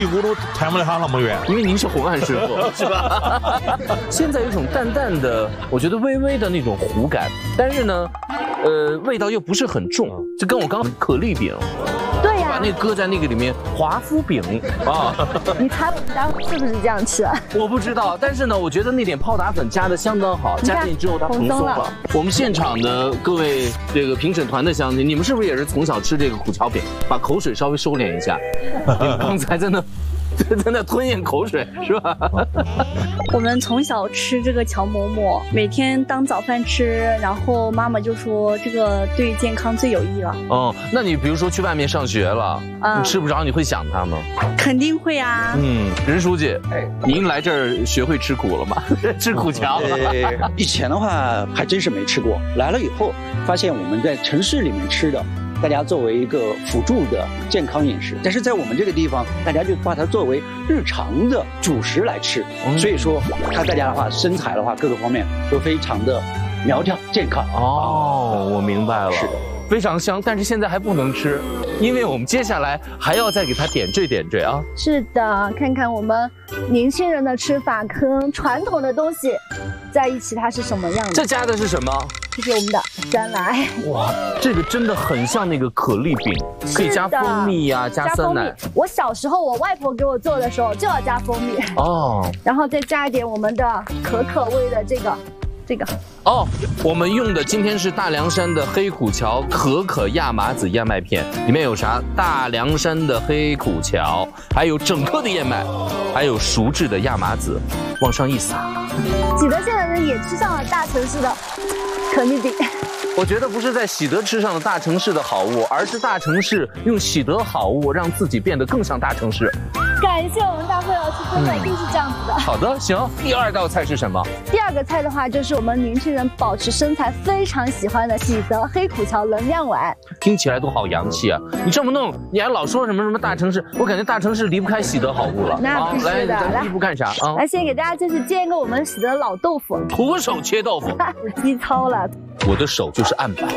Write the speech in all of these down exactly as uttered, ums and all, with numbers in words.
一葫芦抬不了它那么远。 因为您是红案师傅，是吧？现在有一种淡淡的，我觉得微微的那种糊感，但是呢，呃，味道又不是很重，就跟我刚刚可丽饼。 对呀、 把那个搁在那个里面，华夫饼啊！ 你猜我们家是不是这样吃啊？ 我不知道，但是呢，我觉得那点泡打粉加的相当好，加进去之后它蓬松了。我们现场的各位这个评审团的乡亲，你们是不是也是从小吃这个苦荞饼？把口水稍微收敛一下，你们刚才在那。 在那吞咽口水是吧？ 我们从小吃这个荞馍馍，每天当早饭吃，然后妈妈就说这个对健康最有益了。 哦，那你比如说去外面上学了，嗯、你吃不着，你会想他吗？ 肯定会啊。 嗯，任书记，哎，您来这儿学会吃苦了吗？吃苦荞。 呃，以前的话还真是没吃过，来了以后发现我们在城市里面吃的。 大家作为一个辅助的健康饮食，但是在我们这个地方，大家就把它作为日常的主食来吃，嗯、所以说看大家的话，身材的话，各个方面都非常的苗条健康。 哦，我明白了，是的，非常香，但是现在还不能吃，因为我们接下来还要再给它点缀点缀啊。 是的，看看我们年轻人的吃法跟传统的东西在一起，它是什么样的？ 这加的是什么？ 这是我们的酸奶。 哇，这个真的很像那个可丽饼，可以加蜂蜜呀、啊，加酸奶。 我小时候我外婆给我做的时候就要加蜂蜜哦， 然后再加一点我们的可可味的这个，这个。 哦，我们用的今天是大凉山的黑苦荞可可亚麻籽燕麦片，里面有啥？大凉山的黑苦荞，还有整颗的燕麦，还有熟制的亚麻籽，往上一撒。 喜德县的人也吃上了大城市的。 可丽饼， 我觉得不是在喜德吃上了大城市的好物，而是大城市用喜德好物让自己变得更像大城市。 感谢我们大辉老师，真的一定是这样子的。 好的，行。第二道菜是什么？ 第二个菜的话，就是我们年轻人保持身材非常喜欢的喜德黑苦荞能量碗。 听起来都好洋气啊！你这么弄，你还老说什么什么大城市，我感觉大城市离不开喜德好物了。 那必须的。 来，咱第一步干啥啊？ 来，先给大家就是煎一个我们喜德的老豆腐， 徒手切豆腐， 机操了。 我的手就是案板，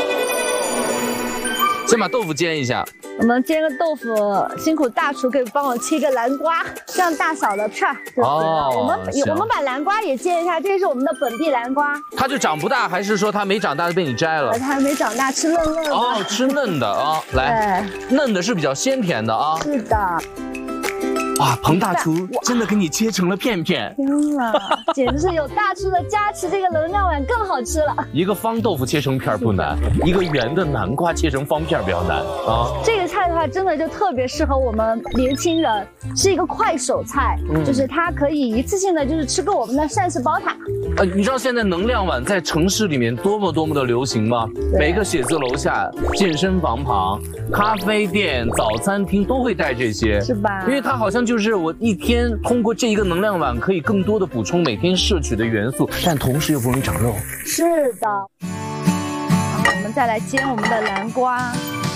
先把豆腐煎一下。 我们煎个豆腐，辛苦大厨可以帮我切个南瓜，这样大小的片儿就行了。我们我们把南瓜也煎一下，这是我们的本地南瓜。 它就长不大，还是说它没长大就被你摘了？ 它还没长大，吃嫩嫩的。 哦，吃嫩的啊，来，嫩的是比较鲜甜的啊。 是的。 哇，彭大厨真的给你切成了片片！ 天哪，简直是有大厨的加持，这个能量碗更好吃了。 一个方豆腐切成片不难，一个圆的南瓜切成方片比较难啊。 这个菜的话，真的就特别适合我们年轻人，是一个快手菜，嗯、就是它可以一次性的就是吃个我们的膳食宝塔。 呃，你知道现在能量碗在城市里面多么多么的流行吗？每个写字楼下、健身房旁、咖啡店、早餐厅都会带这些， 是吧？ 因为它好像就是我一天通过这一个能量碗可以更多的补充每天摄取的元素，但同时又不容易长肉。 是的。我们再来煎我们的南瓜。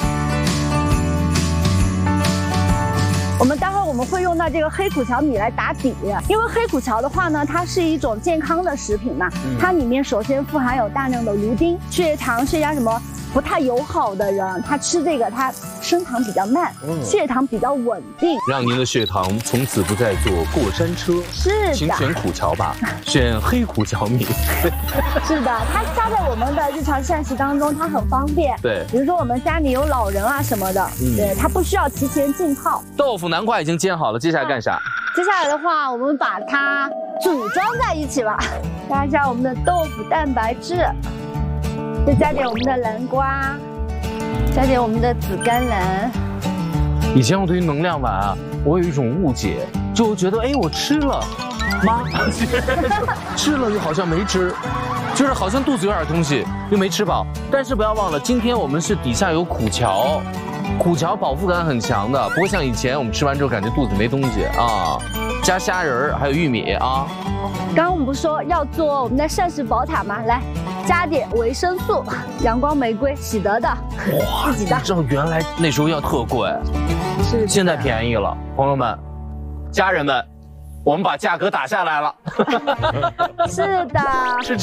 我们待会儿我们会用到这个黑苦荞米来打底，因为黑苦荞的话呢，它是一种健康的食品嘛，嗯、它里面首先富含有大量的芦丁，血糖、血压什么不太友好的人，他吃这个他升糖比较慢，嗯、血糖比较稳定， 让您的血糖从此不再坐过山车。 是的， 请选苦荞吧，选黑苦荞米。 是的，它加在我们的日常膳食当中，它很方便。 对， 比如说我们家里有老人啊什么的，嗯、对，它不需要提前浸泡。 豆腐、南瓜已经煎好了，接下来干啥？ 接下来的话，我们把它组装在一起吧，加一下我们的豆腐蛋白质。再加点我们的南瓜，加点我们的紫甘蓝。 以前我对于能量碗啊，我有一种误解，就觉得哎，我吃了吗？吃了又好像没吃，就是好像肚子有点东西又没吃饱。但是不要忘了，今天我们是底下有苦荞，苦荞饱腹感很强的，不会像以前我们吃完之后感觉肚子没东西啊。加虾仁儿还有玉米啊。 刚刚我们不是说要做我们的膳食宝塔吗？来。加点维生素，阳光玫瑰，喜德的， 哇， 自己的。 你知道原来那时候要特贵， 是现在便宜了，朋友们，家人们，我们把价格打下来了。 是的， 是。